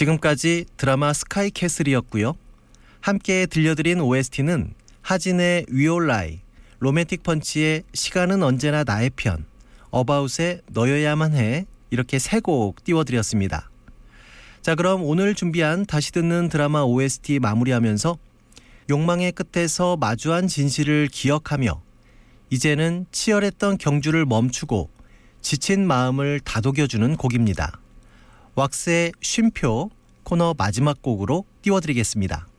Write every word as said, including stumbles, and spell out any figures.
지금까지 드라마 스카이캐슬이었고요. 함께 들려드린 오에스티는 하진의 위올라이, 로맨틱 펀치의 시간은 언제나 나의 편, 어바웃의 너여야만 해, 이렇게 세 곡 띄워드렸습니다. 자, 그럼 오늘 준비한 다시 듣는 드라마 오에스티 마무리하면서 욕망의 끝에서 마주한 진실을 기억하며 이제는 치열했던 경주를 멈추고 지친 마음을 다독여주는 곡입니다. 왁스의 쉼표 코너 마지막 곡으로 띄워드리겠습니다.